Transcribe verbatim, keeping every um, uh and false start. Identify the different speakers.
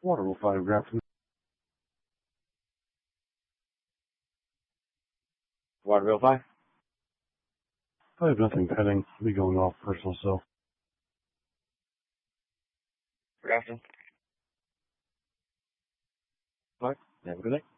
Speaker 1: Water will find Grafton.
Speaker 2: Water Bill five?
Speaker 1: I have nothing pending. I'll be going off personal self.
Speaker 2: Grafton? Alright, have a good night.